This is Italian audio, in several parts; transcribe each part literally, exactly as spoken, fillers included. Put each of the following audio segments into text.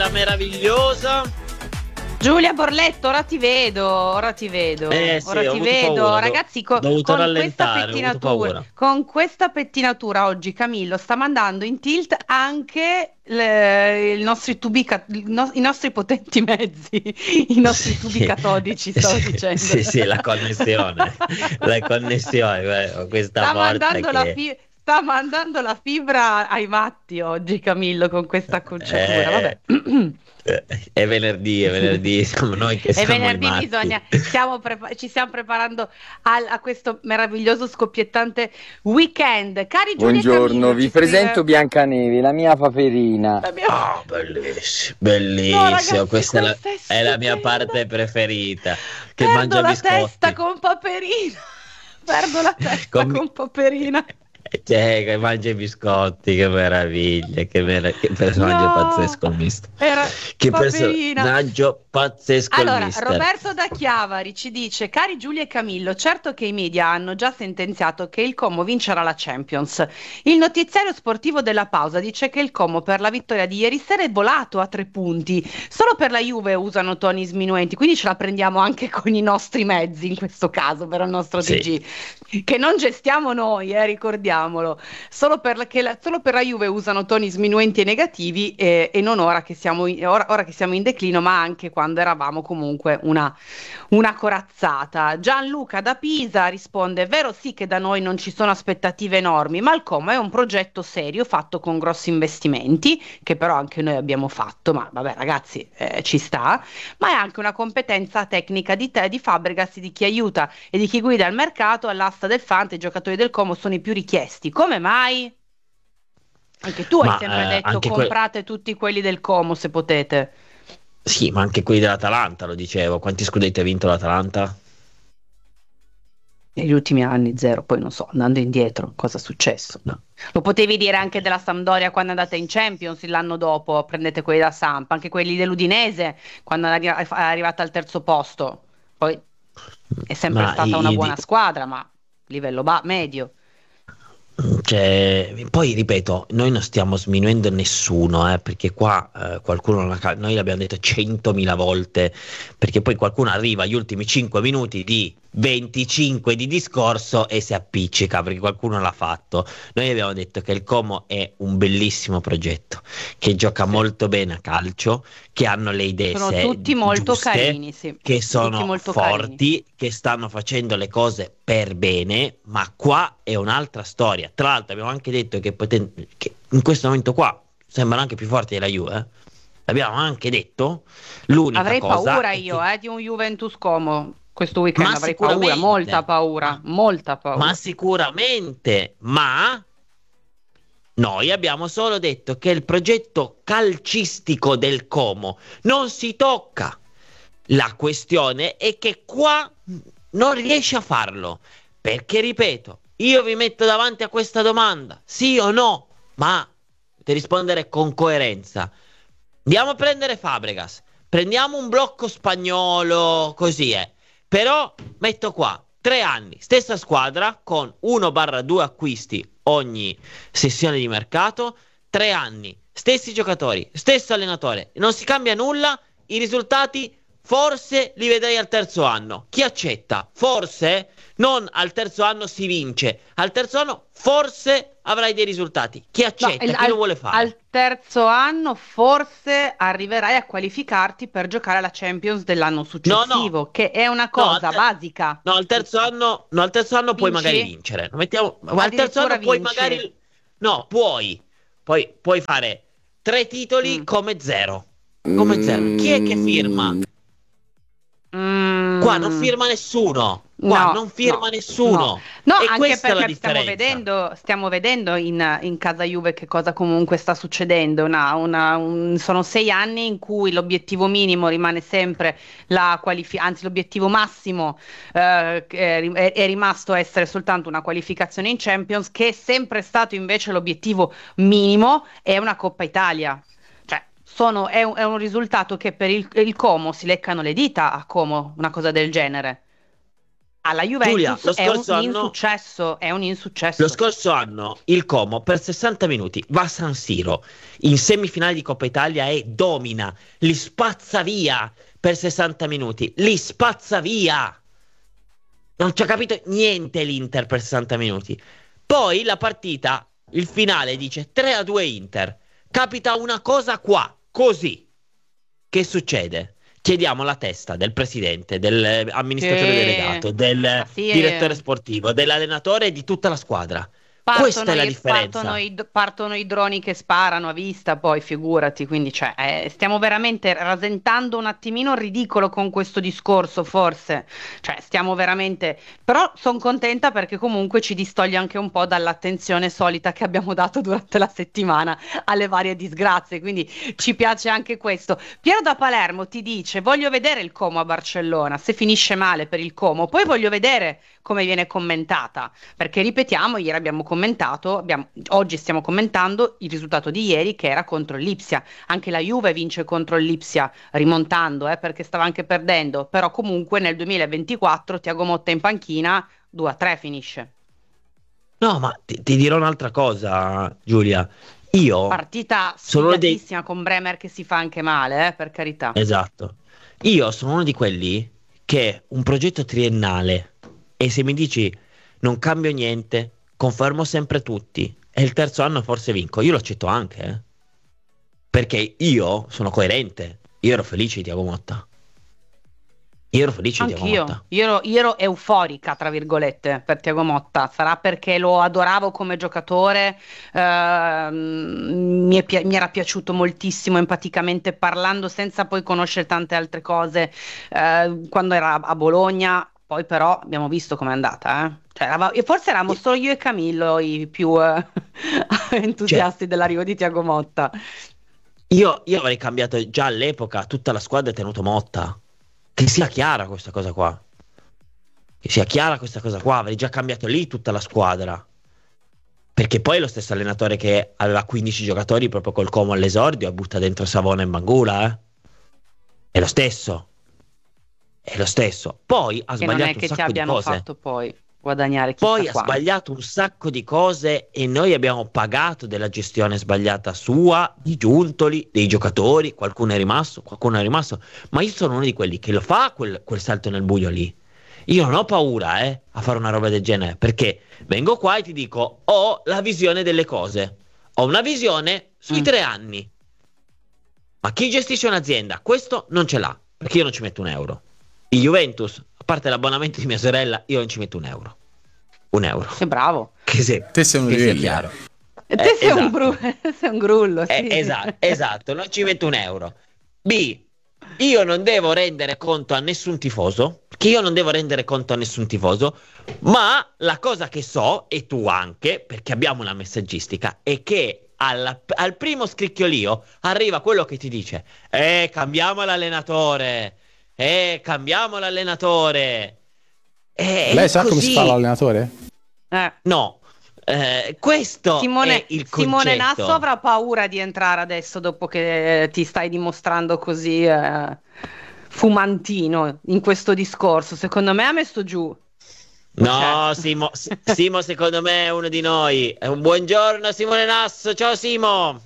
Meravigliosa Giulia Borletto, ora ti vedo, ora ti vedo, eh, sì, ora ho ti avuto vedo, paura, ragazzi, co- ho dovuto con questa rallentare, ho avuto pettinatura, paura. con questa pettinatura oggi Camillo sta mandando in tilt anche le- i nostri tubi, ca- i no- i nostri potenti mezzi, i nostri tubi Sì, catodici, stavo sì, dicendo. sì, sì, la connessione, la connessione, eh, questa Sta forza mandando la che fi- sta mandando la fibra ai matti oggi Camillo con questa acconciatura, eh, vabbè. eh, è venerdì, è venerdì, siamo noi che E siamo i venerdì matti. bisogna, stiamo prepa- ci stiamo preparando al- a questo meraviglioso scoppiettante weekend. Cari Giulia e Buongiorno, Camillo, vi ci presento scrive Biancanevi, la mia paperina. la mia... Ah, bellissimo, No, bellissimo, ragazzi, questa è la, questa è è la mia stupenda. parte preferita, che Perdo mangia la testa biscotti. con Paperina. Perdo la testa Con- con Paperina. Cioè, che mangia i biscotti, che meraviglia, che, mera- che personaggio No, pazzesco il mister. era Che Paperina. personaggio pazzesco il Allora, mister. Roberto da Chiavari ci dice: cari Giulia e Camillo, certo che i media hanno già sentenziato che il Como vincerà la Champions. Il notiziario sportivo della pausa dice che il Como per la vittoria di ieri sera è volato a tre punti. Solo per la Juve usano toni sminuenti, quindi ce la prendiamo anche con i nostri mezzi in questo caso, per il nostro Sì. T G, che non gestiamo noi, eh, ricordiamolo. Solo per, la, che la, solo per la Juve usano toni sminuenti e negativi eh, e non ora che, siamo in, ora, ora che siamo in declino, ma anche quando eravamo comunque una, una corazzata. Gianluca da Pisa risponde: è vero sì che da noi non ci sono aspettative enormi, ma il Como è un progetto serio fatto con grossi investimenti, che però anche noi abbiamo fatto, ma vabbè ragazzi, eh, ci sta, ma è anche una competenza tecnica di te, di Fabregas, di chi aiuta e di chi guida il mercato. All'asta del Fante i giocatori del Como sono i più richiesti. Come mai? Anche tu hai Ma sempre eh, detto anche que- comprate tutti quelli del Como se potete. sì, ma anche quelli dell'Atalanta, lo dicevo. Quanti scudetti ha vinto l'Atalanta? Negli ultimi anni zero, poi non so, andando indietro, cosa è successo? No. Lo potevi dire anche della Sampdoria quando andate in Champions l'anno dopo, prendete quelli da Samp, anche quelli dell'Udinese quando è arri- è arrivata al terzo posto. Poi è sempre Ma stata i, una i- buona squadra, ma livello ba- medio. Cioè, poi ripeto, noi non stiamo sminuendo nessuno, eh, perché qua eh, qualcuno, non ha ca- noi l'abbiamo detto centomila volte, perché poi qualcuno arriva agli ultimi cinque minuti di venticinque di discorso e si appiccica, perché qualcuno l'ha fatto. Noi abbiamo detto che il Como è un bellissimo progetto, che gioca Sì. molto bene a calcio, che hanno le idee Sono se- tutti molto giuste, carini, sì. che Tutti sono molto carini. forti, che stanno facendo le cose per bene, ma qua è un'altra storia. Tra l'altro abbiamo anche detto che, poten- che in questo momento qua sembrano anche più forti della Juve. eh. L'abbiamo anche detto. L'unica Avrei cosa paura è io, che, eh, di un Juventus Como questo weekend, ma avrei paura, molta sicuramente, paura, ma, molta ma paura. sicuramente, ma noi abbiamo solo detto che il progetto calcistico del Como non si tocca. La questione è che qua non riesce a farlo. Perché, ripeto, io vi metto davanti a questa domanda, sì o no, ma dovete rispondere con coerenza. Andiamo a prendere Fabregas, prendiamo un blocco spagnolo, così è. Però metto qua, tre anni, stessa squadra, con uno due acquisti ogni sessione di mercato, tre anni, stessi giocatori, stesso allenatore, non si cambia nulla, i risultati forse li vedrei al terzo anno. Chi accetta? Forse non al terzo anno si vince, al terzo anno forse avrai dei risultati. Chi No, accetta? il- Chi lo al, vuole fare? al terzo anno forse arriverai a qualificarti per giocare la Champions dell'anno No, no, successivo, che è una no, al, cosa ter- basica. no, al terzo anno, no, al terzo anno puoi magari Vinci? vincere. Lo mettiamo- ma al terzo Addirittura anno puoi vinci. magari, no, puoi, puoi, puoi fare tre titoli Mm. come zero, come zero. Chi è che firma? Qua non Mm. firma nessuno. Qua No, non firma no, no, nessuno. no, E anche questa è la perché stiamo differenza. vedendo, stiamo vedendo in, in casa Juve che cosa comunque sta succedendo. Una- una- un- sono sei anni in cui l'obiettivo minimo rimane sempre la qualificazione, anzi l'obiettivo massimo eh, che è, ri- è- è rimasto essere soltanto una qualificazione in Champions, che è sempre stato invece l'obiettivo minimo, è una Coppa Italia. Cioè, sono- è un, è un risultato che per il, il Como si leccano le dita a Como, una cosa del genere. Ah, la Giulia, Juventus lo è un scorso anno, insuccesso, è un lo insuccesso. scorso anno il Como per sessanta minuti va a San Siro in semifinale di Coppa Italia e domina, li spazza via per sessanta minuti, li spazza via. Non ci ha capito niente l'Inter per sessanta minuti. Poi la partita, il finale dice tre a due Inter. Capita una cosa qua, così. Che succede? Chiediamo la testa del presidente, dell'amministratore Sì. delegato, del Ma sì, direttore eh. sportivo, dell'allenatore e di tutta la squadra. Questa Partono è la i, partono, differenza. i, partono i droni che sparano a vista, poi figurati, quindi cioè, eh, stiamo veramente rasentando un attimino il ridicolo con questo discorso, forse, cioè stiamo veramente, però sono contenta perché comunque ci distoglie anche un po' dall'attenzione solita che abbiamo dato durante la settimana alle varie disgrazie, quindi ci piace anche questo. Piero da Palermo ti dice, voglio vedere il Como a Barcellona, se finisce male per il Como, poi voglio vedere come viene commentata. Perché ripetiamo, ieri abbiamo commentato, abbiamo- oggi stiamo commentando il risultato di ieri che era contro il Lipsia. Anche la Juve vince contro il Lipsia rimontando, eh, perché stava anche perdendo, però comunque nel duemilaventiquattro Thiago Motta in panchina due a tre finisce. No, ma ti, ti dirò un'altra cosa, Giulia. Io Partita sono uno dei... sfigatissima con Bremer che si fa anche male, eh, per carità. Esatto. Io sono uno di quelli che un progetto triennale e se mi dici non cambio niente, confermo sempre tutti e il terzo anno forse vinco, io lo accetto anche, eh. Perché io sono coerente. Io ero felice di Thiago Motta. Io ero felice di Thiago Anch'io, Motta. io ero, io ero euforica, tra virgolette, per Thiago Motta. Sarà perché lo adoravo come giocatore, ehm, mi, è pi- mi era piaciuto moltissimo empaticamente parlando, senza poi conoscere tante altre cose, eh, quando era a Bologna. Poi però abbiamo visto com'è andata, eh. Cioè, erava- e forse eravamo solo io e Camillo i più eh, Cioè, entusiasti dell'arrivo di Thiago Motta. io, io avrei cambiato già all'epoca tutta la squadra e tenuto Motta. Che sia chiara questa cosa qua. Che sia chiara questa cosa qua. Avrei già cambiato lì tutta la squadra. Perché poi è lo stesso allenatore che aveva quindici giocatori proprio col Como all'esordio e butta dentro Savona e Bangula, eh. È lo stesso. È lo stesso. Poi ha Che non è sbagliato un che ci sacco di abbiano cose. fatto poi guadagnare chissà Poi ha quanto. sbagliato un sacco di cose e noi abbiamo pagato della gestione sbagliata sua, di Giuntoli, dei giocatori, qualcuno è rimasto, qualcuno è rimasto, ma io sono uno di quelli che lo fa quel, quel salto nel buio lì. Io non ho paura, eh, a fare una roba del genere, perché vengo qua e ti dico, ho la visione delle cose, ho una visione sui Mm. tre anni, ma chi gestisce un'azienda questo non ce l'ha, perché io non ci metto un euro. Il Juventus, a parte l'abbonamento di mia sorella, io non ci metto un euro. Un euro. Che bravo. Che, se, Te sei uno che di sia quelli, chiaro. E te Eh, sei un, esatto. bru- sei un grullo, Eh, sì. esatto, esatto, non ci metto un euro. B, io non devo rendere conto a nessun tifoso, che io non devo rendere conto a nessun tifoso, ma la cosa che so, e tu anche, perché abbiamo una messaggistica, è che alla- al primo scricchiolio arriva quello che ti dice, eh, cambiamo l'allenatore, eh, cambiamo l'allenatore. Eh, Lei è sa come si fa così. l'allenatore? Eh, No, eh, questo Simone, è il Simone concetto. Nasso avrà paura di entrare adesso dopo che ti stai dimostrando così eh, fumantino in questo discorso. Secondo me ha messo giù. No, Cioè, Simo, S- Simo secondo me è uno di noi. Eh, un buongiorno Simone Nasso, ciao Simo.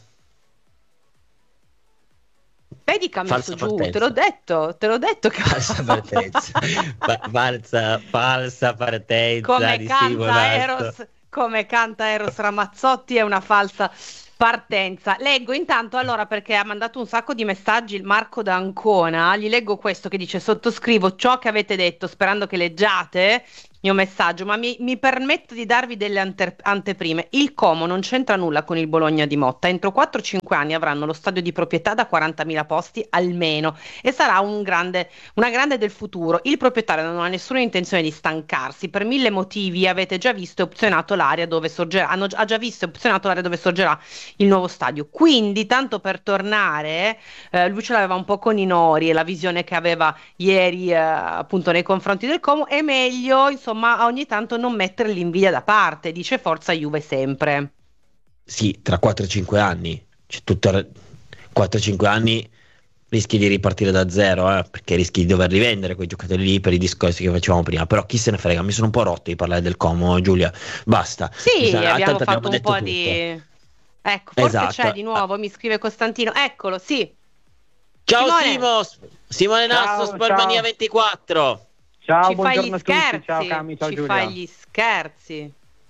vedi che ha messo Falsa giù, te partenza. l'ho detto, te l'ho detto che Falsa partenza. Fa- falsa, falsa partenza come di Simo canta Nasso. Eros, come canta Eros Ramazzotti è una falsa partenza. Leggo intanto allora perché ha mandato un sacco di messaggi il Marco d'Ancona, gli leggo questo che dice sottoscrivo ciò che avete detto sperando che leggiate il mio messaggio, ma mi, mi permetto di darvi delle ante- anteprime. Il Como non c'entra nulla con il Bologna di Motta, entro quattro cinque anni avranno lo stadio di proprietà da quarantamila posti almeno e sarà un grande, una grande del futuro. Il proprietario non ha nessuna intenzione di stancarsi, per mille motivi avete già visto e opzionato l'area dove sorgerà, hanno, ha già visto e opzionato l'area dove sorgerà il nuovo stadio. Quindi, tanto per tornare, eh, lui ce l'aveva un po' con i Nori e la visione che aveva ieri eh, appunto nei confronti del Como, è meglio insomma ogni tanto non mettere l'invidia da parte, dice forza Juve sempre. Sì, tra quattro cinque anni. C'è tutto quattro cinque anni rischi di ripartire da zero, eh, perché rischi di dover rivendere quei giocatori lì per i discorsi che facevamo prima. Però chi se ne frega, mi sono un po' rotto di parlare del Como, Giulia. Basta. Mi Sì, sa- a abbiamo tanto abbiamo fatto un detto po' tutto. di... Ecco, forse c'è Esatto. di nuovo, mi scrive Costantino. Eccolo, sì. Ciao Simone, Simo, Simone Nasso, Ciao, Spalmania ciao. ventiquattro. Ciao, ci fai gli buongiorno a tutti. Ciao scherzi, Cami, ciao ci Giulia. fai gli scherzi.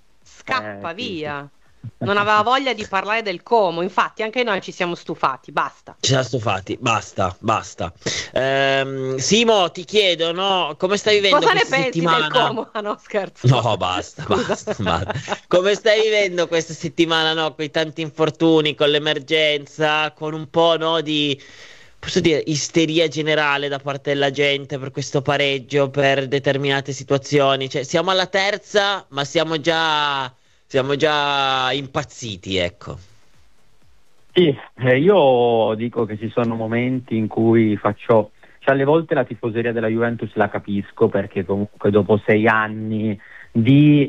Eh, Scappa sì, sì. via. Non aveva voglia di parlare del Como, infatti anche noi ci siamo stufati, basta. Ci siamo stufati, basta, basta. Ehm, Simo, ti chiedo, no, come stai vivendo Cosa ne questa pensi settimana? del Como? Ah no, scherzo. No, basta, Scusa. basta, basta. Come stai vivendo questa settimana, no, con i tanti infortuni, con l'emergenza, con un po', no, di, posso dire, isteria generale da parte della gente per questo pareggio, per determinate situazioni? Cioè, siamo alla terza, ma siamo già, siamo già impazziti, ecco. Sì, eh, io dico che ci sono momenti in cui faccio, cioè alle volte la tifoseria della Juventus la capisco, perché comunque dopo sei anni di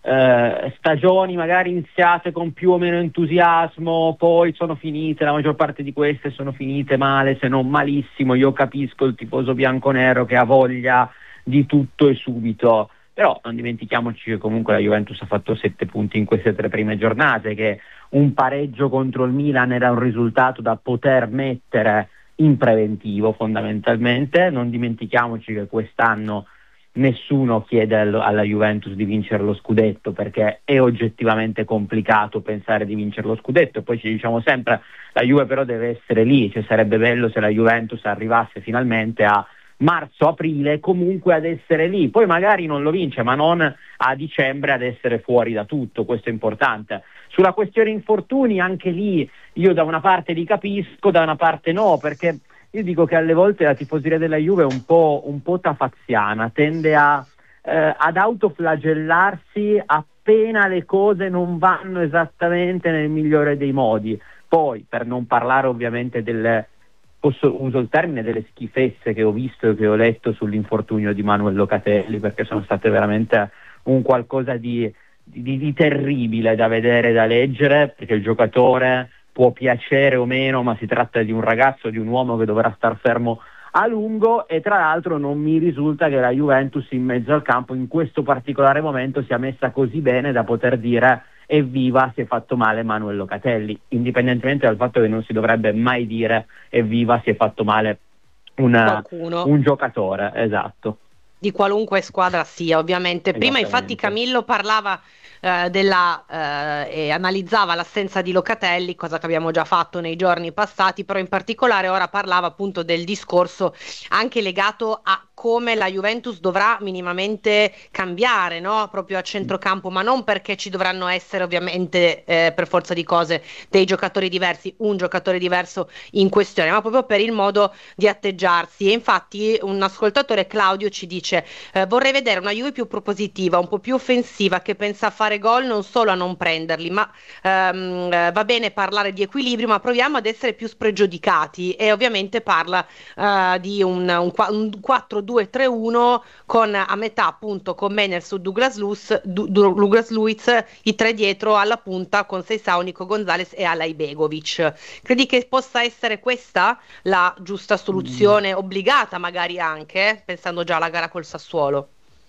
eh, stagioni magari iniziate con più o meno entusiasmo, poi sono finite, la maggior parte di queste sono finite male, se non malissimo. Io capisco il tifoso bianconero che ha voglia di tutto e subito, però non dimentichiamoci che comunque la Juventus ha fatto sette punti in queste tre prime giornate, che un pareggio contro il Milan era un risultato da poter mettere in preventivo fondamentalmente. Non dimentichiamoci che quest'anno nessuno chiede al- alla Juventus di vincere lo scudetto, perché è oggettivamente complicato pensare di vincere lo scudetto. E poi ci diciamo sempre, la Juve però deve essere lì, cioè sarebbe bello se la Juventus arrivasse finalmente a marzo-aprile comunque ad essere lì, poi magari non lo vince, ma non a dicembre ad essere fuori da tutto. Questo è importante. Sulla questione infortuni, anche lì io da una parte li capisco, da una parte no, perché io dico che alle volte la tifoseria della Juve è un po', un po' tafaziana, tende a, eh, ad autoflagellarsi appena le cose non vanno esattamente nel migliore dei modi. Poi, per non parlare ovviamente delle, posso, uso il termine, delle schifezze che ho visto e che ho letto sull'infortunio di Manuel Locatelli, perché sono state veramente un qualcosa di Di, di terribile da vedere e da leggere, perché il giocatore può piacere o meno, ma si tratta di un ragazzo, di un uomo che dovrà star fermo a lungo. E tra l'altro non mi risulta che la Juventus in mezzo al campo in questo particolare momento sia messa così bene da poter dire evviva, si è fatto male Manuel Locatelli, indipendentemente dal fatto che non si dovrebbe mai dire evviva, si è fatto male una, Qualcuno. un giocatore, esatto. Di qualunque squadra sia, ovviamente. Prima infatti Camillo parlava eh, della eh, e analizzava l'assenza di Locatelli, cosa che abbiamo già fatto nei giorni passati, però in particolare ora parlava appunto del discorso anche legato a come la Juventus dovrà minimamente cambiare, no? Proprio a centrocampo, ma non perché ci dovranno essere ovviamente eh, per forza di cose dei giocatori diversi, un giocatore diverso in questione, ma proprio per il modo di atteggiarsi. E infatti un ascoltatore, Claudio, ci dice eh, vorrei vedere una Juve più propositiva, un po' più offensiva, che pensa a fare gol non solo a non prenderli, ma ehm, eh, va bene parlare di equilibrio, ma proviamo ad essere più spregiudicati. E ovviamente parla eh, di un, un, qua- un quattro due tre uno con a metà appunto con Mener su Douglas Luiz, Du- Du- Douglas Luiz, i tre dietro alla punta con Seisao, Nico Gonzalez e Alay Begovic. Credi che possa essere questa la giusta soluzione, obbligata magari anche, pensando già alla gara col Sassuolo?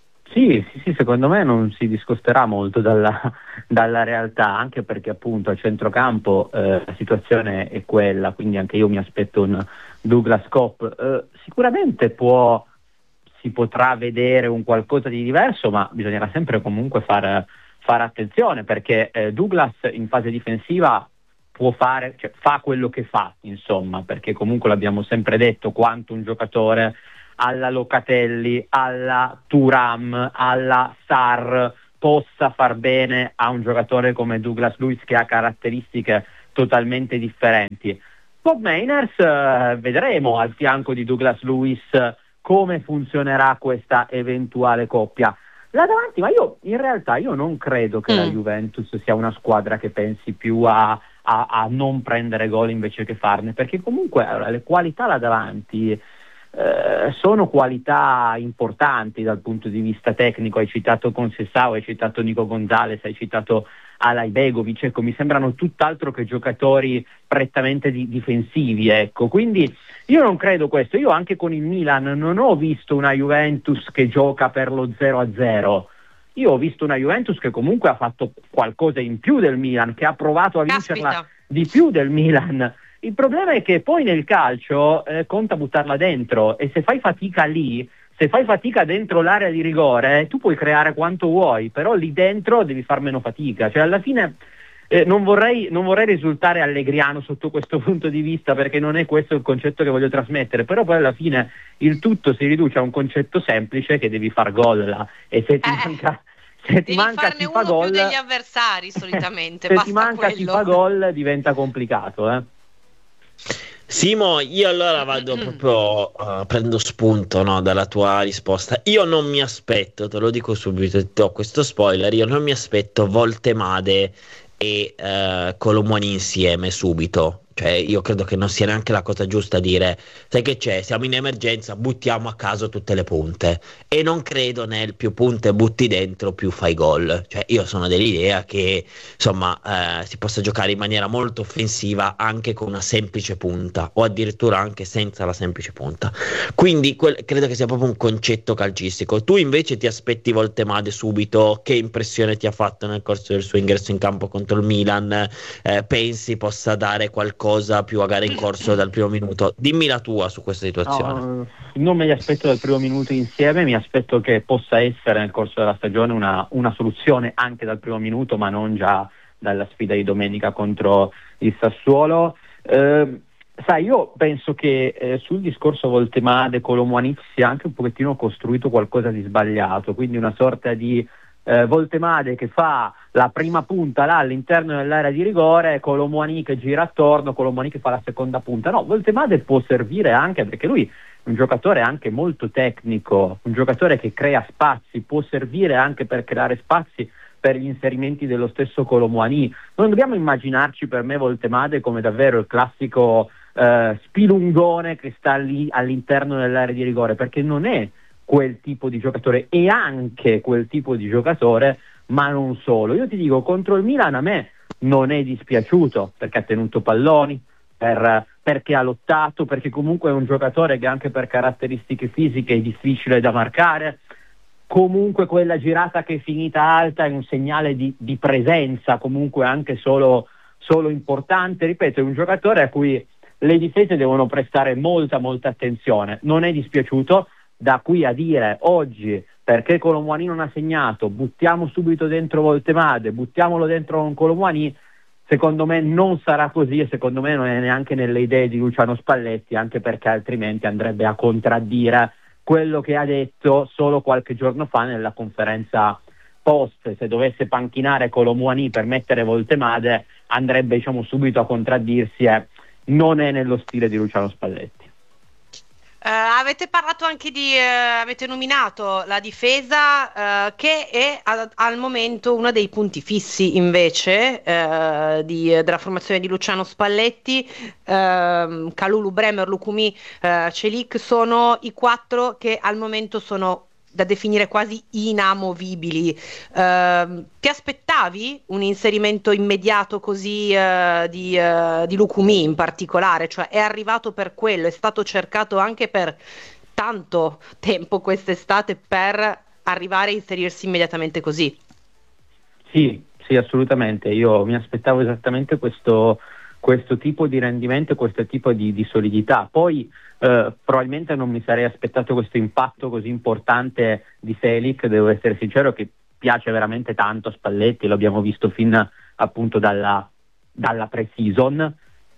Sì, sì, sì, secondo me non si discosterà molto dalla, dalla realtà, anche perché appunto a centrocampo eh, la situazione è quella, quindi anche io mi aspetto un Douglas Copp. Eh, sicuramente può, si potrà vedere un qualcosa di diverso, ma bisognerà sempre comunque fare, fare attenzione, perché eh, Douglas in fase difensiva può fare, cioè fa quello che fa, insomma, perché comunque l'abbiamo sempre detto quanto un giocatore alla Locatelli, alla Thuram, alla Sarr possa far bene a un giocatore come Douglas Luiz, che ha caratteristiche totalmente differenti. Bob Mainers eh, vedremo al fianco di Douglas Luiz come funzionerà questa eventuale coppia. Là davanti, ma io in realtà io non credo che mm. la Juventus sia una squadra che pensi più a, a, a non prendere gol invece che farne, perché comunque allora, le qualità là davanti Eh, sono qualità importanti dal punto di vista tecnico. Hai citato Conceição, hai citato Nico Gonzalez, hai citato alla Ibegovic, ecco, mi sembrano tutt'altro che giocatori prettamente di- difensivi, ecco. Quindi io non credo questo. Io anche con il Milan non ho visto una Juventus che gioca per lo zero a zero. Io ho visto una Juventus che comunque ha fatto qualcosa in più del Milan, che ha provato a vincerla Caspita. di più del Milan. Il problema è che poi nel calcio eh, conta buttarla dentro, e se fai fatica lì, se fai fatica dentro l'area di rigore, tu puoi creare quanto vuoi, però lì dentro devi far meno fatica. Cioè alla fine eh, non vorrei, non vorrei risultare allegriano sotto questo punto di vista, perché non è questo il concetto che voglio trasmettere, però poi alla fine il tutto si riduce a un concetto semplice, che devi far gol là, e se ti Eh. manca se ti Devi manca farne chi fa uno gol, più degli avversari solitamente, se basta ti manca chi quello. fa gol diventa complicato, eh. Simo, io allora vado proprio, uh, prendo spunto, no, dalla tua risposta. Io non mi aspetto, te lo dico subito, ti do questo spoiler, io non mi aspetto Voltemade e uh, Colomoni insieme subito. Cioè, io credo che non sia neanche la cosa giusta dire, sai che c'è, siamo in emergenza, buttiamo a caso tutte le punte. E non credo nel più punte butti dentro, più fai gol. Cioè, io sono dell'idea che, insomma, eh, si possa giocare in maniera molto offensiva anche con una semplice punta, o addirittura anche senza la semplice punta. Quindi quel- credo che sia proprio un concetto calcistico. Tu invece ti aspetti Voltemade subito? Che impressione ti ha fatto nel corso del suo ingresso in campo contro il Milan? Eh, pensi possa dare qualcosa più a gara in corso dal primo minuto? Dimmi la tua su questa situazione. No, non me li aspetto dal primo minuto insieme, mi aspetto che possa essere nel corso della stagione una, una soluzione anche dal primo minuto, ma non già dalla sfida di domenica contro il Sassuolo. Eh, sai, io penso che eh, sul discorso Voltemade, Colomboani sia anche un pochettino costruito qualcosa di sbagliato, quindi una sorta di eh, Voltemade che fa la prima punta là all'interno dell'area di rigore, Colomboani che gira attorno, Colomboani che fa la seconda punta. No, Voltemade può servire anche perché lui è un giocatore anche molto tecnico, un giocatore che crea spazi, può servire anche per creare spazi per gli inserimenti dello stesso Colomboani. Non dobbiamo immaginarci, per me, Voltemade come davvero il classico eh, spilungone che sta lì all'interno dell'area di rigore, perché non è quel tipo di giocatore, è anche quel tipo di giocatore, ma non solo. Io ti dico, contro il Milan a me non è dispiaciuto, perché ha tenuto palloni, per, perché ha lottato, perché comunque è un giocatore che anche per caratteristiche fisiche è difficile da marcare. Comunque quella girata che è finita alta è un segnale di, di presenza, comunque anche solo, solo importante. Ripeto, è un giocatore a cui le difese devono prestare molta molta attenzione. Non è dispiaciuto. Da qui a dire oggi, perché Colomboani non ha segnato, buttiamo subito dentro Voltemade, buttiamolo dentro con Colomboani, secondo me non sarà così, e secondo me non è neanche nelle idee di Luciano Spalletti, anche perché altrimenti andrebbe a contraddire quello che ha detto solo qualche giorno fa nella conferenza post. Se dovesse panchinare Colomboani per mettere Voltemade, andrebbe, diciamo, subito a contraddirsi, e non è nello stile di Luciano Spalletti. Uh, avete parlato anche di, uh, avete nominato la difesa, uh, che è a, al momento uno dei punti fissi invece uh, di, della formazione di Luciano Spalletti. uh, Kalulu, Bremer, Lukumi, uh, Celik sono i quattro che al momento sono da definire quasi inamovibili. Uh, ti aspettavi un inserimento immediato così uh, di, uh, di Lukumi in particolare? Cioè è arrivato per quello, è stato cercato anche per tanto tempo quest'estate per arrivare a inserirsi immediatamente così? Sì, sì, assolutamente. Io mi aspettavo esattamente questo, questo tipo di rendimento, questo tipo di, di solidità. Poi eh, probabilmente non mi sarei aspettato questo impatto così importante di Selic, devo essere sincero, che piace veramente tanto a Spalletti, lo abbiamo visto fin appunto dalla, dalla pre-season,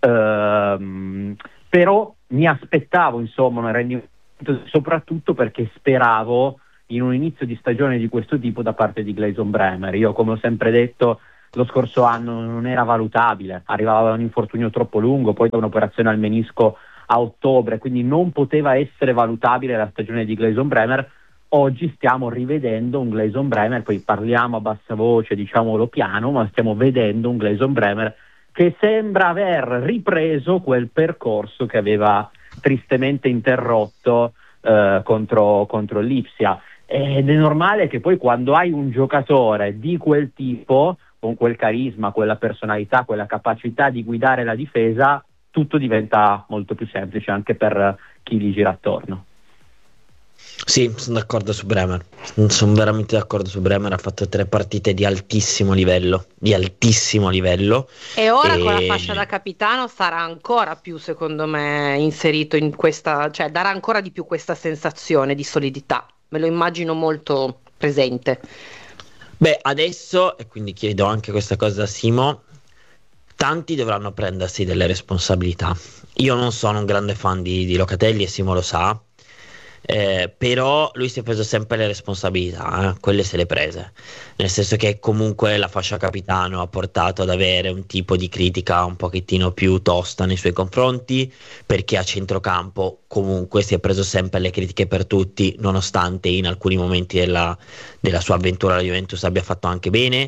ehm, però mi aspettavo insomma un rendimento, soprattutto perché speravo in un inizio di stagione di questo tipo da parte di Gleison Bremer. Io, come ho sempre detto, lo scorso anno non era valutabile, arrivava da un infortunio troppo lungo, poi da un'operazione al menisco a ottobre, quindi non poteva essere valutabile la stagione di Gleison Bremer. Oggi stiamo rivedendo un Gleison Bremer, poi parliamo a bassa voce, diciamolo piano, ma stiamo vedendo un Gleison Bremer che sembra aver ripreso quel percorso che aveva tristemente interrotto eh, contro, contro l'Ipsia. Ed è normale che poi quando hai un giocatore di quel tipo, con quel carisma, quella personalità, quella capacità di guidare la difesa, tutto diventa molto più semplice anche per chi gli gira attorno. Sì, sono d'accordo su Bremer, sono veramente d'accordo su Bremer, ha fatto tre partite di altissimo livello, di altissimo livello. E ora e... con la fascia da capitano sarà ancora più, secondo me, inserito in questa, cioè darà ancora di più questa sensazione di solidità, me lo immagino molto presente. Beh, adesso, e quindi chiedo anche questa cosa a Simo, tanti dovranno prendersi delle responsabilità. Io non sono un grande fan di, di Locatelli e Simo lo sa, eh, però lui si è preso sempre le responsabilità, eh, quelle se le prese, nel senso che comunque la fascia capitano ha portato ad avere un tipo di critica un pochettino più tosta nei suoi confronti, perché a centrocampo comunque si è preso sempre le critiche per tutti, nonostante in alcuni momenti della, della sua avventura alla Juventus abbia fatto anche bene.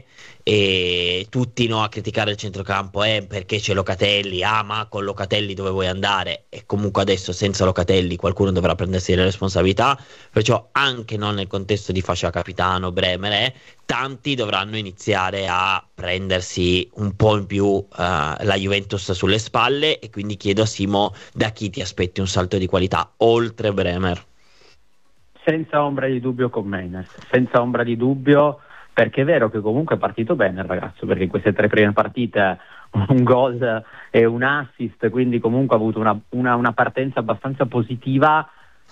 E tutti no a criticare il centrocampo eh, perché c'è Locatelli, ah ma con Locatelli dove vuoi andare, e comunque adesso senza Locatelli qualcuno dovrà prendersi le responsabilità, perciò anche non nel contesto di fascia capitano Bremer eh, tanti dovranno iniziare a prendersi un po' in più uh, la Juventus sulle spalle, e quindi chiedo a Simo da chi ti aspetti un salto di qualità oltre Bremer. Senza ombra di dubbio con Menes, senza ombra di dubbio, perché è vero che comunque è partito bene il ragazzo, perché in queste tre prime partite un gol e un assist, quindi comunque ha avuto una, una, una partenza abbastanza positiva,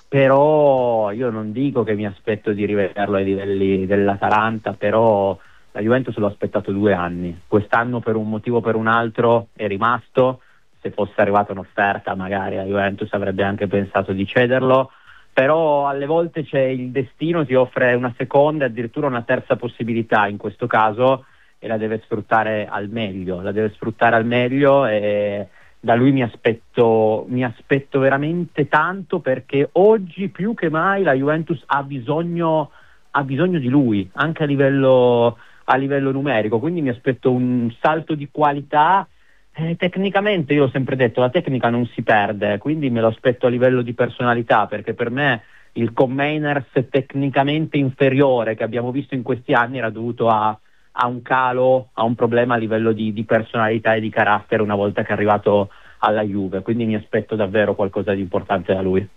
però io non dico che mi aspetto di rivederlo ai livelli dell'Atalanta, però la Juventus l'ho aspettato due anni, quest'anno per un motivo o per un altro è rimasto, se fosse arrivata un'offerta magari la Juventus avrebbe anche pensato di cederlo, però alle volte c'è il destino, ti offre una seconda e addirittura una terza possibilità in questo caso, e la deve sfruttare al meglio, la deve sfruttare al meglio e da lui mi aspetto, mi aspetto veramente tanto, perché oggi più che mai la Juventus ha bisogno, ha bisogno di lui, anche a livello, a livello numerico, quindi mi aspetto un salto di qualità. Eh, tecnicamente io ho sempre detto la tecnica non si perde, quindi me lo aspetto a livello di personalità, perché per me il Koemeiners tecnicamente inferiore che abbiamo visto in questi anni era dovuto a, a un calo, a un problema a livello di, di personalità e di carattere una volta che è arrivato alla Juve, quindi mi aspetto davvero qualcosa di importante da lui.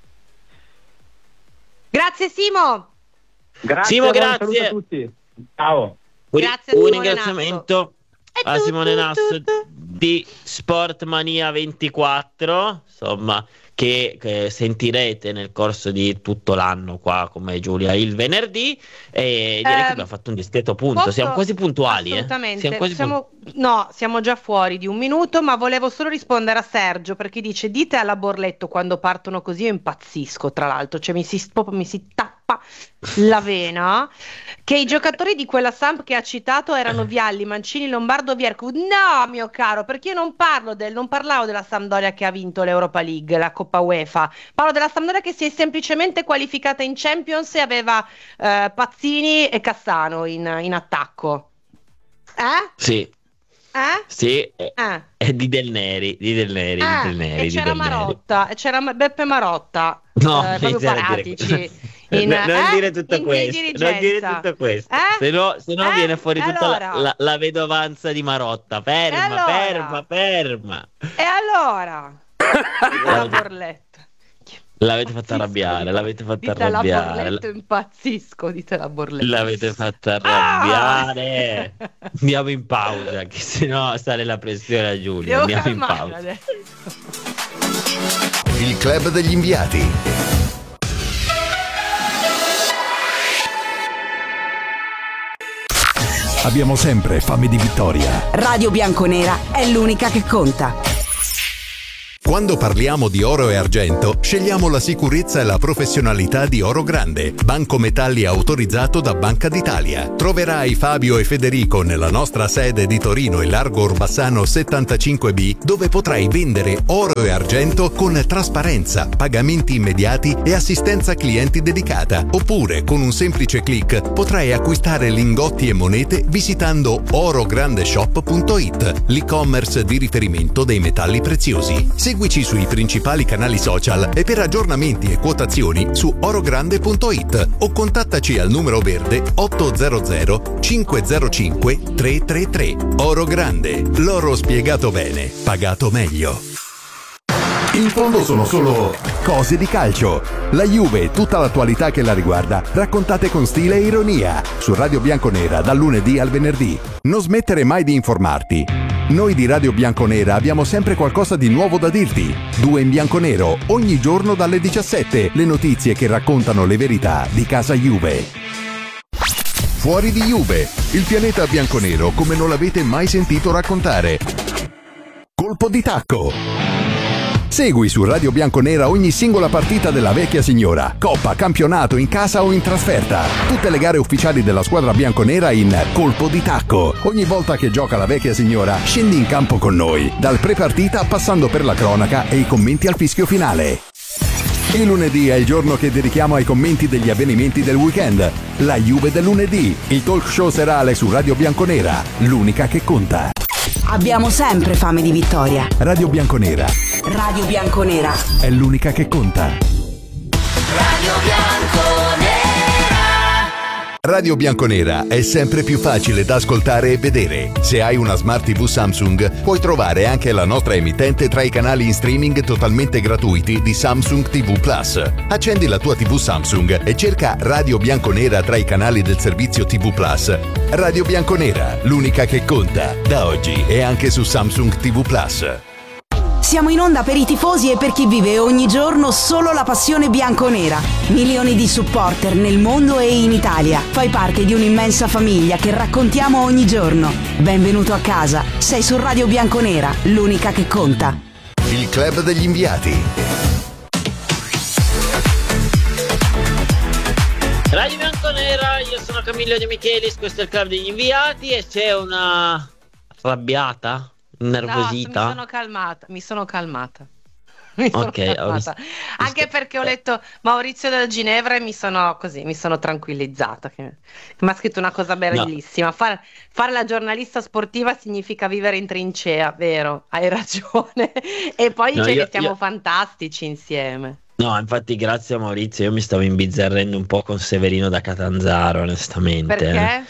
Grazie Simo. Grazie, Simo, grazie. grazie A tutti. Ciao. Grazie un a ringraziamento a Simone Nasso di Sportmania ventiquattro, insomma, che, che sentirete nel corso di tutto l'anno qua come Giulia il venerdì, e direi eh, che abbiamo fatto un discreto punto, posso... siamo quasi puntuali. Assolutamente, eh? siamo quasi siamo... punt... no, siamo già fuori di un minuto, ma volevo solo rispondere a Sergio, perché dice dite alla Borletto quando partono così, io impazzisco, tra l'altro, cioè mi si, proprio, mi si tappa la vena, che i giocatori di quella Samp che ha citato erano Vialli, Mancini, Lombardo, Vierco. No, mio caro, perché io non parlo del, non parlavo della Sampdoria che ha vinto l'Europa League, la Coppa UEFA, parlo della Sampdoria che si è semplicemente qualificata in Champions e aveva eh, Pazzini e Cassano in, in attacco. Eh? Sì. Eh? Sì, eh. È di Del Neri, di Del Neri, Eh, di Del Neri, e c'era di Del Marotta, Neri. e c'era Beppe Marotta, no, eh, proprio paratici. In, no, non eh? dire tutto in questo, non dire tutto questo, eh? se no, se no eh? viene fuori tutta allora? la, la, la vedovanza di Marotta. Ferma, allora? ferma, ferma. E allora? La Borletto. L'avete fatta arrabbiare, l'avete fatta dite arrabbiare. La Borletto, impazzisco, dite la Borletto. L'avete fatta arrabbiare. Ah! Andiamo in pausa, che sennò sale la pressione a Giulia. Devo Andiamo in pausa. Adesso. Il club degli inviati. Abbiamo sempre fame di vittoria. Radio Bianconera è l'unica che conta. Quando parliamo di oro e argento, scegliamo la sicurezza e la professionalità di Oro Grande, banco metalli autorizzato da Banca d'Italia. Troverai Fabio e Federico nella nostra sede di Torino in Largo Orbassano settantacinque B, dove potrai vendere oro e argento con trasparenza, pagamenti immediati e assistenza clienti dedicata. Oppure, con un semplice click, potrai acquistare lingotti e monete visitando oro grande shop punto it, l'e-commerce di riferimento dei metalli preziosi. Segui Seguici sui principali canali social e per aggiornamenti e quotazioni su orogrande punto it o contattaci al numero verde otto zero zero cinque zero cinque tre tre tre. Oro Grande, l'oro spiegato bene, pagato meglio. In fondo sono solo cose di calcio. La Juve e tutta l'attualità che la riguarda, raccontate con stile e ironia, su Radio Bianconera dal lunedì al venerdì. Non smettere mai di informarti. Noi di Radio Bianconera abbiamo sempre qualcosa di nuovo da dirti. Due in bianconero, ogni giorno dalle diciassette, le notizie che raccontano le verità di casa Juve. Fuori di Juve, il pianeta bianconero come non l'avete mai sentito raccontare. Colpo di tacco. Segui su Radio Bianconera ogni singola partita della vecchia signora, coppa, campionato, in casa o in trasferta. Tutte le gare ufficiali della squadra bianconera in Colpo di tacco. Ogni volta che gioca la vecchia signora, scendi in campo con noi, dal pre-partita passando per la cronaca e i commenti al fischio finale. Il lunedì è il giorno che dedichiamo ai commenti degli avvenimenti del weekend. La Juve del lunedì, il talk show serale su Radio Bianconera, l'unica che conta. Abbiamo sempre fame di vittoria. Radio Bianconera. Radio Bianconera È l'unica che conta. Radio Bianconera. Radio Bianconera è sempre più facile da ascoltare e vedere. Se hai una Smart tivù Samsung, puoi trovare anche la nostra emittente tra i canali in streaming totalmente gratuiti di Samsung tivù Plus. Accendi la tua tivù Samsung e cerca Radio Bianconera tra i canali del servizio tivù Plus. Radio Bianconera, l'unica che conta, da oggi e anche su Samsung tivù Plus. Siamo in onda per i tifosi e per chi vive ogni giorno solo la passione bianconera. Milioni di supporter nel mondo e in Italia. Fai parte di un'immensa famiglia che raccontiamo ogni giorno. Benvenuto a casa. Sei su Radio Bianconera, l'unica che conta. Il club degli inviati. Radio Bianconera, io sono Camillo De Michelis, questo è il club degli inviati e c'è una arrabbiata, nervosita. No, mi sono calmata, mi sono calmata. Mi sono Ok, ho calmata. visto- Anche perché ho letto Maurizio della Ginevra e mi sono così, mi sono tranquillizzata. Che, che mi ha scritto una cosa bellissima. Far- fare la giornalista sportiva significa vivere in trincea, vero? Hai ragione. E poi No, dice io- che siamo io- fantastici insieme. No, infatti grazie a Maurizio, io mi stavo imbizzarrendo un po' con Severino da Catanzaro, onestamente. Perché?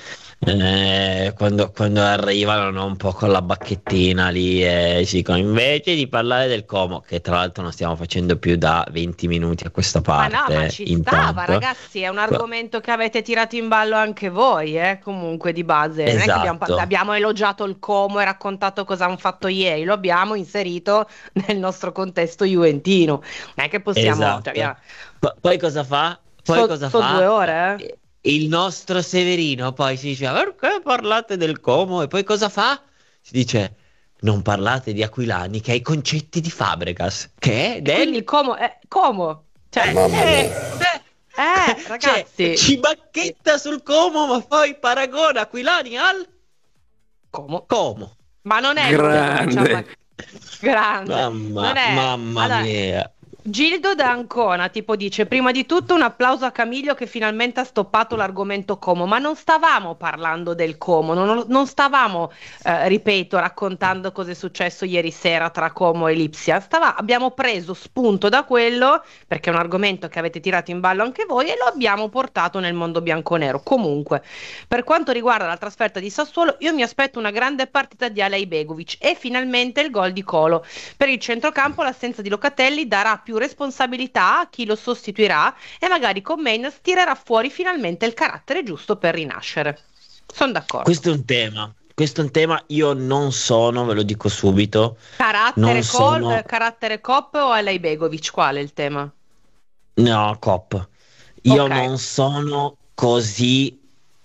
Eh, quando, quando arrivano, no, un po' con la bacchettina lì e ci dicono invece di parlare del Como, che tra l'altro non stiamo facendo più da venti minuti a questa Ma parte. no, ma ci intanto. stava, ragazzi, è un argomento che avete tirato in ballo anche voi, eh, comunque di base. Non è che Esatto. abbiamo, abbiamo elogiato il Como e raccontato cosa hanno fatto ieri, lo abbiamo inserito nel nostro contesto juventino. Non è che possiamo... Esatto. cioè, abbiamo- P- poi cosa fa? Poi So- cosa so fa? due ore, eh? Il nostro Severino poi si dice perché parlate del Como e poi cosa fa? Si dice non parlate di Aquilani che ha i concetti di Fabregas che è del... Quindi il Como... Eh, Como? Cioè, eh, eh, Cioè, ragazzi... ci bacchetta sul Como ma poi paragona Aquilani al Como? Como. Ma non è... Grande. diciamo, grande. Mamma, Non è- mamma allora, mia. Gildo da Ancona tipo dice prima di tutto un applauso a Camillo che finalmente ha stoppato l'argomento Como, ma non stavamo parlando del Como, non, non stavamo eh, ripeto raccontando cosa è successo ieri sera tra Como e Lipsia. Stava, abbiamo preso spunto da quello perché è un argomento che avete tirato in ballo anche voi e lo abbiamo portato nel mondo bianconero. Comunque, per quanto riguarda la trasferta di Sassuolo, io mi aspetto una grande partita di Alej Begovic e finalmente il gol di Colo. Per il centrocampo l'assenza di Locatelli darà più responsabilità a chi lo sostituirà e magari con Mainz tirerà fuori finalmente il carattere giusto per rinascere. Sono d'accordo. Questo è un tema. Questo è un tema, io non sono, ve lo dico subito. Carattere, non col, sono- eh, carattere Cop o Alej Begovic? Qual è il tema? No, Cop. Io Ok. non sono così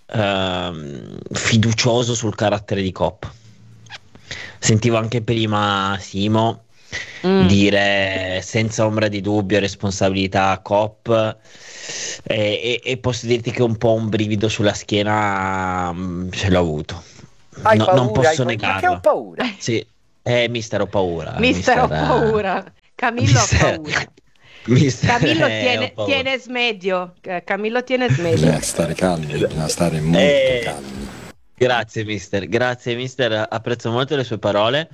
ehm, fiducioso sul carattere di Cop. Sentivo anche prima Simo Mm. dire senza ombra di dubbio responsabilità a Cop e, e- e posso dirti che un po' un brivido sulla schiena mm, ce l'ho avuto. Hai No- paura, non posso hai paura, negarlo. perché ho paura. Sì, eh, mister ho paura. Mister, ho mister, eh, paura. Camillo ha mister- paura. mister, Camillo eh, tiene, ho paura. tiene smedio. Eh, Camillo tiene smedio. Bisogna stare calmi, bisogna stare molto Eh. calmi. Grazie mister, grazie mister, apprezzo molto le sue parole,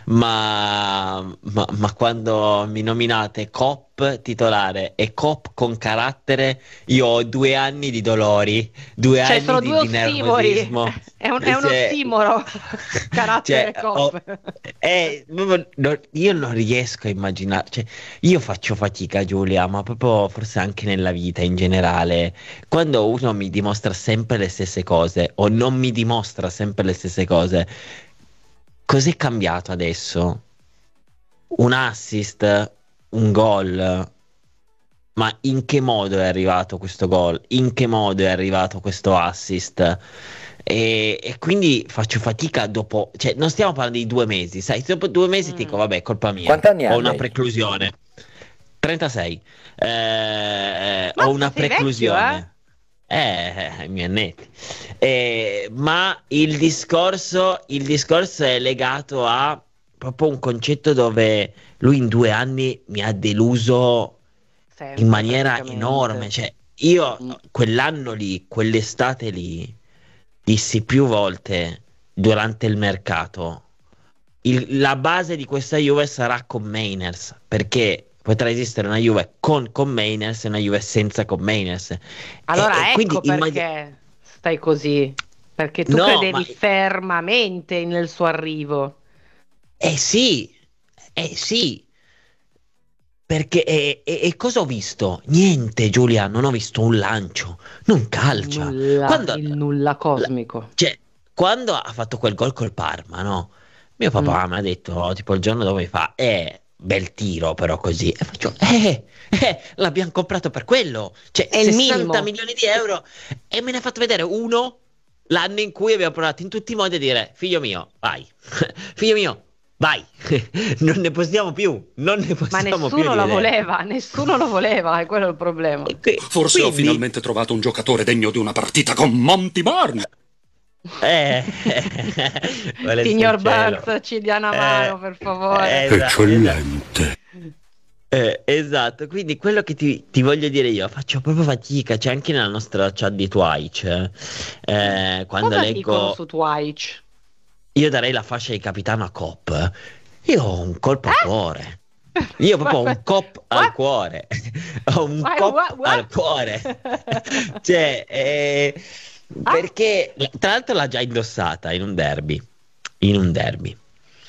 ma, ma, ma quando mi nominate cop titolare e cop con carattere, io ho due anni di dolori, due Cioè, anni sono di, due di ossimori. nervosismo. È un, è un Cioè, ossimoro. Carattere cioè, cop. ho- eh, proprio no- io non riesco a immaginare, cioè, io faccio fatica, Giulia, ma proprio forse anche nella vita in generale. Quando uno mi dimostra sempre le stesse cose o non mi dimostra sempre le stesse cose, cos'è cambiato adesso? Un assist, un gol, ma in che modo è arrivato questo gol? In che modo è arrivato questo assist? E, e quindi faccio fatica dopo, cioè non stiamo parlando di due mesi, sai, dopo due mesi ti dico, Mm. vabbè, è colpa mia, Quanti anni ho ha una lei? preclusione. trentasei. Eh, ho Mazza, una sei vecchio, preclusione. Eh, eh, i miei annetti. Eh, ma il discorso, il discorso è legato a proprio un concetto dove lui in due anni mi ha deluso Sempre, in maniera praticamente. enorme. Cioè, io Mm. quell'anno lì, quell'estate lì, dissi più volte durante il mercato, il- la base di questa Juve sarà con Mainers, perché potrà esistere una Juve con con Mainers e una Juve senza con Mainers. E, Allora e ecco quindi immagino... perché stai così. Perché tu No, ma... credevi fermamente nel suo arrivo. Eh sì, eh sì, perché... E, e- e cosa ho visto? Niente, Giulia, non ho visto un lancio, non Il calcia. nulla, Quando... il nulla la- cosmico. Cioè, quando ha fatto quel gol col Parma, no? Mio Mm. papà mi ha detto, oh, tipo il giorno dopo mi fa, eh, bel tiro però così. E faccio, eh, eh, l'abbiamo comprato per quello. Cioè, È il sessanta minimo. milioni di euro. E me ne ha fatto vedere uno l'anno in cui abbiamo provato in tutti i modi a dire, figlio mio, vai. Figlio mio, vai. Non ne possiamo più. Non ne Ma possiamo più nessuno di la vedere. voleva, nessuno lo voleva, e quello è il problema. E qui- Forse ho quindi, finalmente trovato un giocatore degno di una partita con Monty Burns. eh, volesse Signor il cielo. Burns, ci dia una Eh, mano, per favore. eh, esa- Eccellente. Eh, esatto, quindi quello che ti, ti voglio dire io, faccio proprio fatica, c'è anche nella nostra chat di Twitch, eh, quando Cosa dicono leggo, su Twitch? io darei la fascia di capitano a Cop, io ho un colpo al Eh? cuore, io proprio ho un cop al What? cuore, ho un What, cop what, what? al cuore, cioè, eh, Ah. perché tra l'altro l'ha già indossata in un derby, in un derby.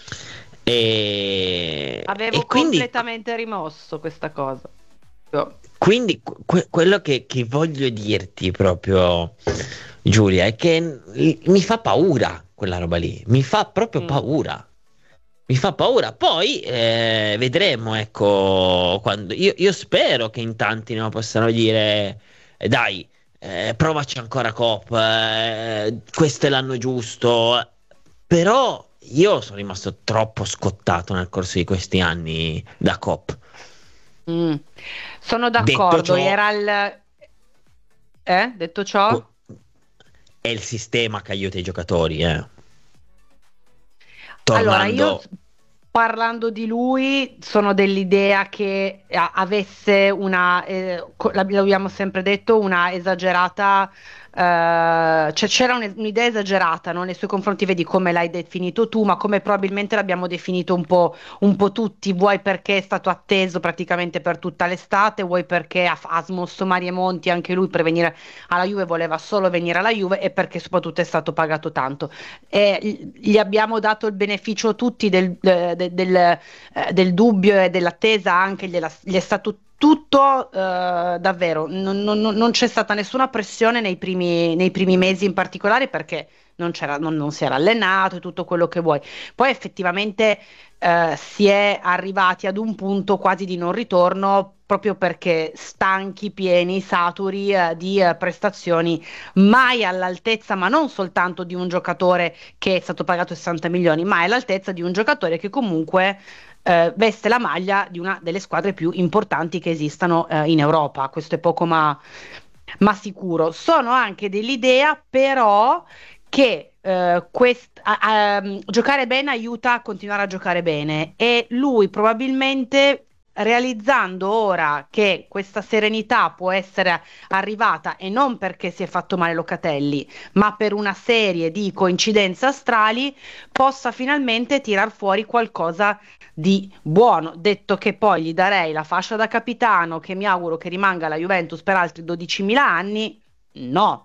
E, Avevo e quindi completamente rimosso questa cosa. Io- Quindi que- quello che, che voglio dirti proprio, Giulia, è che n- mi fa paura quella roba lì, mi fa proprio Mm. paura, mi fa paura. Poi eh, vedremo, ecco, quando io, io spero che in tanti no, possano dire, eh, dai, eh, provaci ancora Cop, eh, questo è l'anno giusto, però io sono rimasto troppo scottato nel corso di questi anni da Cop. Mm. Sono Detto d'accordo, ciò, era il... Eh? Detto ciò? è il sistema che aiuta i giocatori, eh. Allora, io Tornando, parlando di lui sono dell'idea che eh, avesse una, eh, co- l'ab- l'abbiamo sempre detto, una esagerata, eh, cioè c'era un- un'idea esagerata, no, nei suoi confronti, vedi come l'hai definito tu, ma come probabilmente l'abbiamo definito un po', un po' tutti, vuoi perché è stato atteso praticamente per tutta l'estate, vuoi perché ha, ha smosso mari e monti anche lui per venire alla Juve, voleva solo venire alla Juve e perché soprattutto è stato pagato tanto. E gli gli abbiamo dato il beneficio tutti del, de- de- del, eh, del dubbio e dell'attesa, anche gliela- gli è stato tutto eh, davvero, non, non- non- non c'è stata nessuna pressione nei primi, nei primi mesi in particolare perché non c'era, non, non si era allenato e tutto quello che vuoi. Poi effettivamente eh, si è arrivati ad un punto quasi di non ritorno proprio perché stanchi, pieni, saturi eh, di eh, prestazioni mai all'altezza, ma non soltanto di un giocatore che è stato pagato sessanta milioni, ma è all'altezza di un giocatore che comunque eh, veste la maglia di una delle squadre più importanti che esistano eh, in Europa. Questo è poco ma, ma sicuro. Sono anche dell'idea, però, che eh, quest- a- a- giocare bene aiuta a continuare a giocare bene e lui probabilmente realizzando ora che questa serenità può essere arrivata, e non perché si è fatto male Locatelli, ma per una serie di coincidenze astrali, possa finalmente tirar fuori qualcosa di buono. Detto che poi gli darei la fascia da capitano, che mi auguro che rimanga alla Juventus per altri dodicimila anni, no.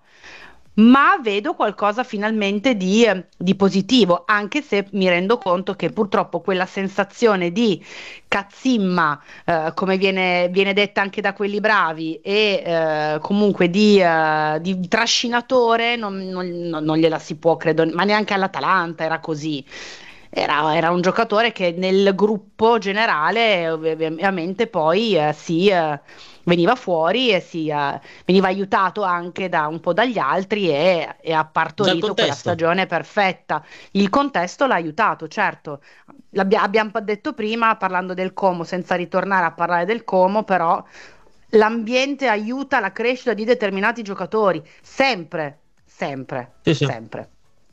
Ma vedo qualcosa finalmente di, eh, di positivo, anche se mi rendo conto che purtroppo quella sensazione di cazzimma, eh, come viene, viene detta anche da quelli bravi, e eh, comunque di, eh, di trascinatore, non, non, non gliela si può, credo, ma neanche all'Atalanta era così. Era, era un giocatore che nel gruppo generale ovviamente poi eh, si eh, veniva fuori e si eh, veniva aiutato anche da un po' dagli altri, e, e ha partorito quella stagione perfetta. Il contesto l'ha aiutato, certo. L'abbia- abbiamo detto prima, parlando del Como, senza ritornare a parlare del Como, però l'ambiente aiuta la crescita di determinati giocatori, sempre, sempre, Sì, sì. sempre.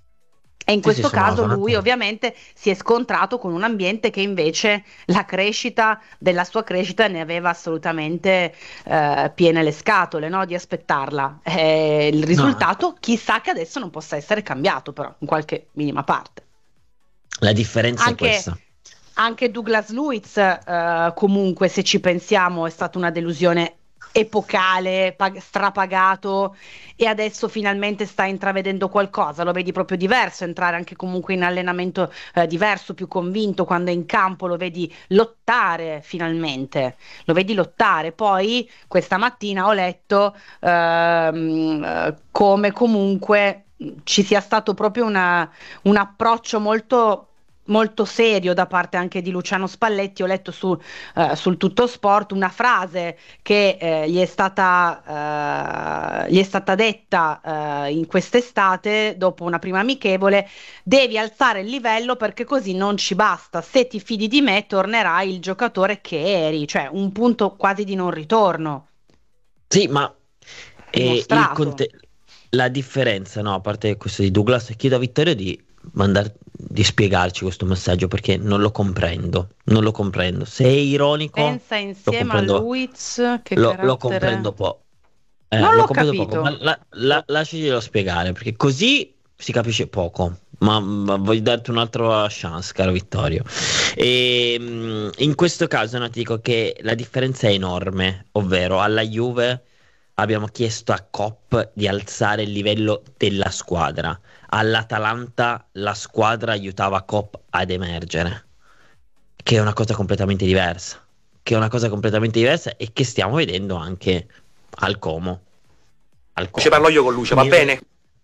E in Sì, questo sì, sono- caso sono lui d'accordo. ovviamente si è scontrato con un ambiente che invece la crescita della sua crescita ne aveva assolutamente eh, piene le scatole, no? Di aspettarla. Eh, il risultato chissà che adesso non possa essere cambiato, però in qualche minima parte. La differenza Anche- è questa. Anche Douglas Luiz, eh, comunque, se ci pensiamo, è stata una delusione epocale, pag- strapagato, e adesso finalmente sta intravedendo qualcosa. Lo vedi proprio diverso, entrare anche comunque in allenamento eh, diverso, più convinto. Quando è in campo lo vedi lottare finalmente, lo vedi lottare. Poi questa mattina ho letto ehm, eh, come comunque ci sia stato proprio una- un approccio molto molto serio da parte anche di Luciano Spalletti. Ho letto su, eh, sul Tutto Sport una frase che eh, gli è stata, eh, gli è stata detta eh, in quest'estate dopo una prima amichevole: devi alzare il livello perché così non ci basta, se ti fidi di me tornerai il giocatore che eri, cioè un punto quasi di non ritorno. Sì, ma eh, il Dimostrato. conte- la differenza, no, a parte questo di Douglas, chiedo a Vittorio di mandar- di spiegarci questo messaggio, perché non lo comprendo, non lo comprendo. Se è ironico, Pensa insieme a comprendo- Luiz che lo, carattere... lo comprendo poco. Eh, Non lo l'ho comprendo capito. poco, ma la, la, lasciaglielo spiegare, perché così si capisce poco. Ma, ma voglio darti un'altra chance, caro Vittorio. E, mh, in questo caso no, ti dico che la differenza è enorme, ovvero alla Juve abbiamo chiesto a Kopp di alzare il livello della squadra. All'Atalanta la squadra aiutava Kopp ad emergere, che è una cosa completamente diversa, che è una cosa completamente diversa e che stiamo vedendo anche al Como. Al Como. Ci parlo io con Luce, va Noi- bene?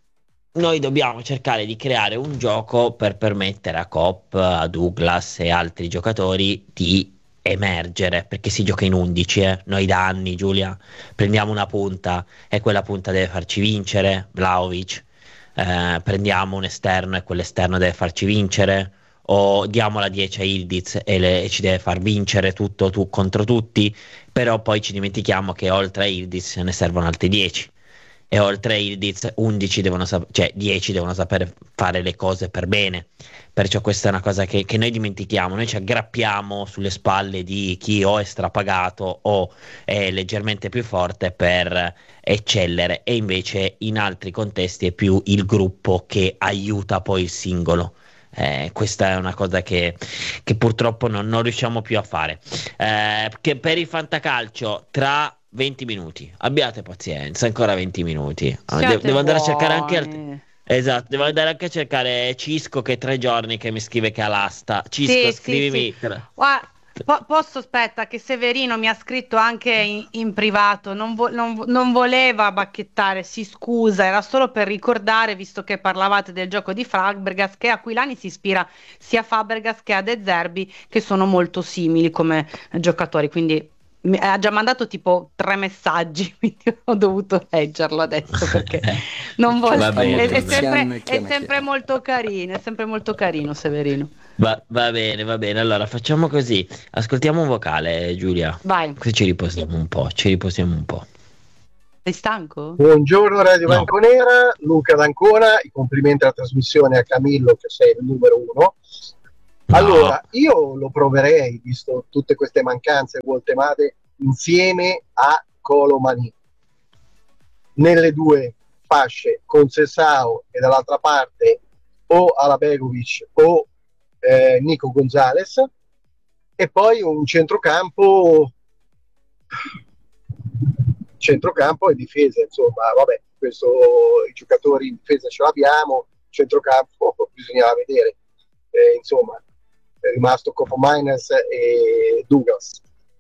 Noi dobbiamo cercare di creare un gioco per permettere a Kopp, a Douglas e altri giocatori di emergere, perché si gioca in undici, eh. Noi da anni, Giulia, prendiamo una punta e quella punta deve farci vincere, Vlahovic. Eh, prendiamo un esterno e quell'esterno deve farci vincere, o diamo la dieci a Ildiz e, le- e ci deve far vincere tutto tu contro tutti, però poi ci dimentichiamo che oltre a Ildiz ne servono altri dieci, e oltre a Ildiz undici devono sap- cioè dieci devono sapere fare le cose per bene. Perciò questa è una cosa che, che noi dimentichiamo. Noi ci aggrappiamo sulle spalle di chi o è strapagato o è leggermente più forte per eccellere, e invece in altri contesti è più il gruppo che aiuta poi il singolo. Eh, questa è una cosa che, che purtroppo non, non riusciamo più a fare. Eh, che per il fantacalcio tra venti minuti, abbiate pazienza, ancora venti minuti. Ah, Siate de- devo andare a cercare anche buoni. altri. Esatto, devo andare anche a cercare Cisco, che è tre giorni che mi scrive che ha l'asta. Cisco, Sì, sì, scrivimi. sì. Guarda, po- posso, aspetta, che Severino mi ha scritto anche in, in privato, non, vo- non vo- non voleva bacchettare, si scusa, era solo per ricordare, visto che parlavate del gioco di Fabregas, che Aquilani si ispira sia a Fabregas che a De Zerbi, che sono molto simili come giocatori, quindi mi ha già mandato tipo tre messaggi, quindi ho dovuto leggerlo adesso perché non voglio. Va bene, è, è va sempre, bene. è sempre molto carino, è sempre molto carino Severino. Va, va bene, va bene. Allora facciamo così. Ascoltiamo un vocale, Giulia. Vai, Così ci riposiamo un po'. Ci riposiamo un po'. sei stanco? Buongiorno Radio No. Bianconera, Luca D'Ancona, i complimenti alla trasmissione, a Camillo che sei il numero uno. No. Allora, io lo proverei, visto tutte queste mancanze voltemate, insieme a Colomani nelle due fasce, con Sessao e dall'altra parte o Alabegovic o eh, Nico Gonzalez, e poi un centrocampo centrocampo e difesa, insomma, vabbè, questo i giocatori in difesa ce l'abbiamo, centrocampo bisognava vedere, eh, insomma, è rimasto Koopmeiners e Douglas.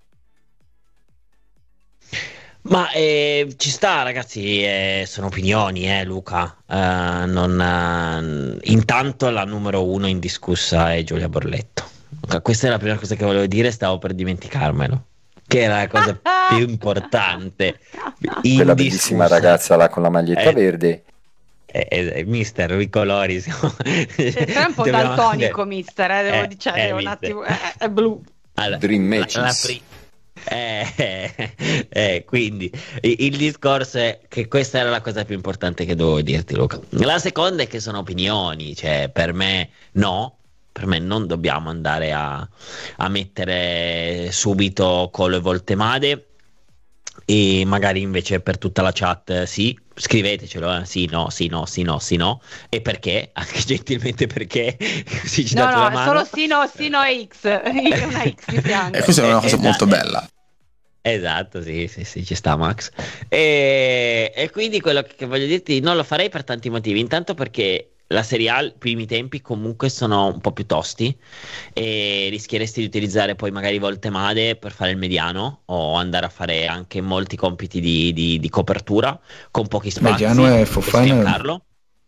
Ma eh, ci sta, ragazzi, eh, sono opinioni, eh, Luca. Eh, non, eh, intanto la numero uno indiscussa è Giulia Borletto. Luca, questa è la prima cosa che volevo dire, stavo per dimenticarmelo, che era la cosa più importante. Quella bellissima ragazza là con la maglietta eh, verde. Eh, eh, mister, i colori siamo... È un po' daltonico, mister, eh, devo eh, dire, eh, un mister. attimo, è, è blu. Allora, Dream la, Matches. la pri- eh, eh, eh, quindi il, il discorso è che questa era la cosa più importante che dovevo dirti, Luca. La seconda è che sono opinioni, cioè per me no, per me non dobbiamo andare a, a mettere subito Colo e Voltemade, e magari invece per tutta la chat eh, sì, scrivetecelo, eh, sì, no, sì, no, sì, no, sì, no, e perché, anche gentilmente perché, così ci No, date no, la è mano. solo sì, no, sì, no e X, è una X di fianco. E questa è una cosa Eh, molto esatto. bella. Esatto, sì, sì, sì, ci sta Max. E, e quindi quello che voglio dirti, non lo farei per tanti motivi. Intanto perché la Serie A, i primi tempi comunque sono un po' più tosti e rischieresti di utilizzare poi magari Voltemade per fare il mediano o andare a fare anche molti compiti di, di, di copertura con pochi spazi. Mediano è per Fofana. sfiancarlo.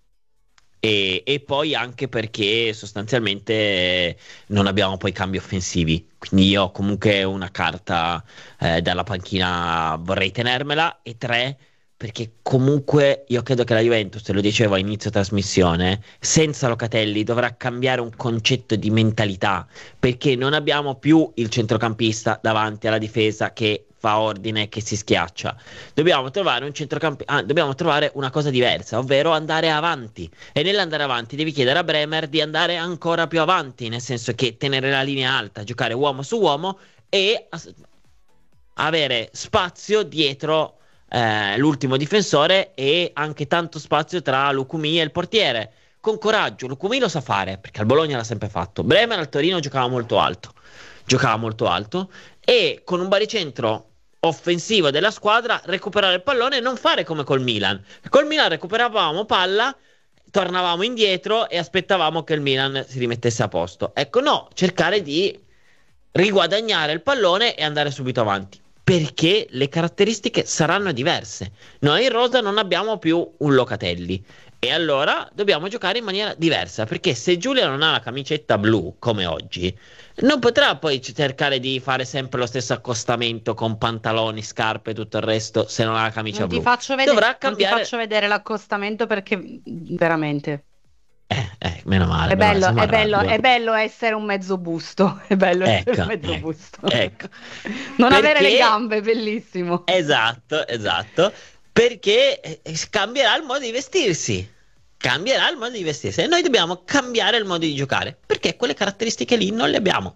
E, e poi anche perché sostanzialmente eh, non abbiamo poi cambi offensivi, quindi io comunque una carta eh, dalla panchina vorrei tenermela. E tre, perché comunque io credo che la Juventus, te lo dicevo a inizio trasmissione, senza Locatelli dovrà cambiare un concetto di mentalità, perché non abbiamo più il centrocampista davanti alla difesa che fa ordine, che si schiaccia. Dobbiamo trovare un centrocampo, ah, dobbiamo trovare una cosa diversa, ovvero andare avanti. E nell'andare avanti devi chiedere a Bremer di andare ancora più avanti, nel senso che tenere la linea alta, giocare uomo su uomo e as- avere spazio dietro eh, l'ultimo difensore e anche tanto spazio tra Lucumí e il portiere. Con coraggio, Lucumí lo sa fare, perché al Bologna l'ha sempre fatto. Bremer al Torino giocava molto alto. Giocava molto alto e con un baricentro offensivo della squadra recuperare il pallone e non fare come col Milan. Col Milan recuperavamo palla, tornavamo indietro e aspettavamo che il Milan si rimettesse a posto. Ecco, no, cercare di riguadagnare il pallone e andare subito avanti, perché le caratteristiche saranno diverse. Noi in rosa non abbiamo più un Locatelli e allora dobbiamo giocare in maniera diversa, perché se Giulia non ha la camicetta blu come oggi, non potrà poi cercare di fare sempre lo stesso accostamento con pantaloni, scarpe e tutto il resto se non ha la camicia Non blu. ti faccio vedere, Dovrà non cambiare. ti faccio vedere l'accostamento perché veramente Eh, eh, meno male. è meno bello, male, è bello, guarda. è bello essere un mezzo busto, è bello essere Ecco, un mezzo ecco, busto. ecco. Non avere Perché- le gambe, bellissimo. Esatto, esatto, perché eh, cambierà il modo di vestirsi. Cambierà il modo di vestirsi e noi dobbiamo cambiare il modo di giocare, perché quelle caratteristiche lì non le abbiamo.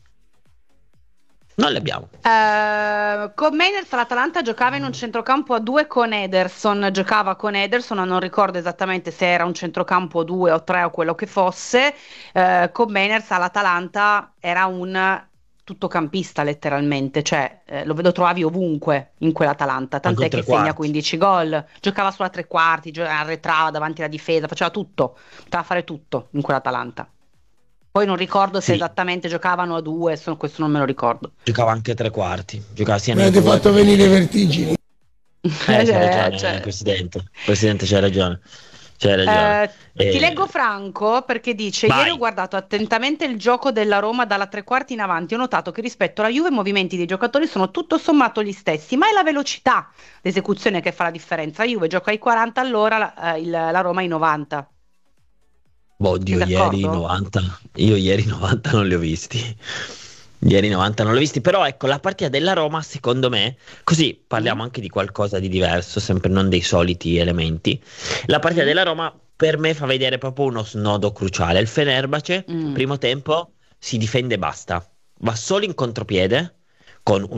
Non le abbiamo. Eh, con Mainers l'Atalanta giocava in un centrocampo a due con Ederson, giocava con Ederson, non ricordo esattamente se era un centrocampo a due o tre o quello che fosse. Eh, con Mainers all'Atalanta era un tuttocampista letteralmente, cioè eh, lo vedo trovavi ovunque in quell'Atalanta, Anche tant'è un che tre quarti. segna quindici gol, giocava sulla tre quarti, gio- arretrava davanti alla difesa, faceva tutto, poteva fare tutto in quell'Atalanta. Poi non ricordo se Sì. esattamente giocavano a due, so- questo non me lo ricordo. Giocava anche tre quarti. Giocava sia Mi nei avete due- fatto venire i vertigini. Eh, c'hai Eh, ragione, cioè- Presidente. Presidente, c'hai ragione. C'hai ragione. Eh, ti Eh, leggo Franco perché dice: vai. ieri ho guardato attentamente il gioco della Roma dalla tre quarti in avanti, ho notato che rispetto alla Juve i movimenti dei giocatori sono tutto sommato gli stessi, ma è la velocità d'esecuzione che fa la differenza. La Juve gioca ai quaranta all'ora, la, eh, il- la Roma ai novanta. Boh, oddio, Sei ieri d'accordo? novanta. Io ieri novanta non li ho visti. Ieri novanta non l'ho visti, però ecco, la partita della Roma, secondo me, così parliamo anche di qualcosa di diverso, sempre non dei soliti elementi. La partita della Roma per me fa vedere proprio uno snodo cruciale. Il Fenerbahce, Mm. primo tempo, si difende e basta, va solo in contropiede con un